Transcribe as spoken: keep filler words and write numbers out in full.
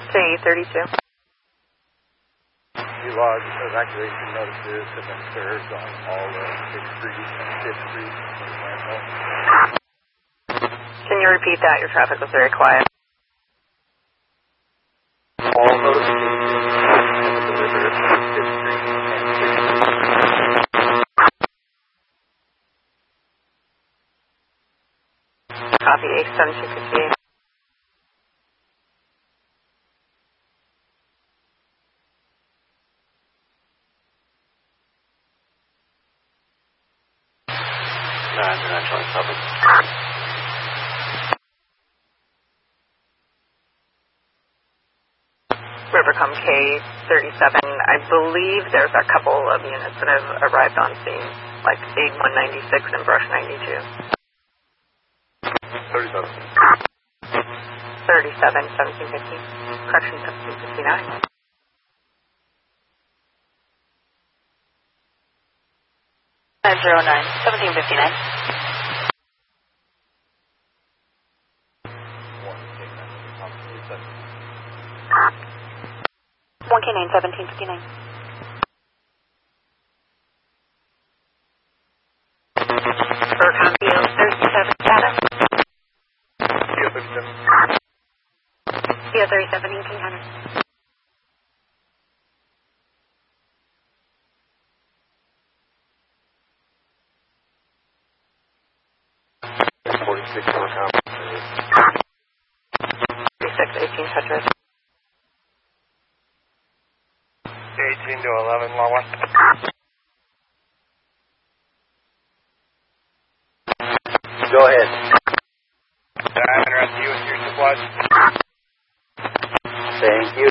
to A thirty-two. We log evacuation notices have been served on all of sixth Street and fifth Street. Can you repeat that? Your traffic was very quiet. All notifications have been delivered on fifth Street and sixth Street. Copy, A seventeen fifty-eight. Rivercom K thirty-seven, I believe there's a couple of units that have arrived on scene, like A one ninety-six and Brush ninety-two. thirty-seven. thirty-seven, seventeen fifty. Correction, seventeen fifty-nine. nine zero nine, seventeen fifty-nine. one K nine, seventeen fifty-nine. Rivercom P O thirty-seven status. P O thirty-seven. P O thirty-seven, eighteen hundred. forty-six Rivercom. forty-six, eighteen hundred. eighteen to eleven, Wawa. Go ahead. I'm interested in you and your supplies. Thank you.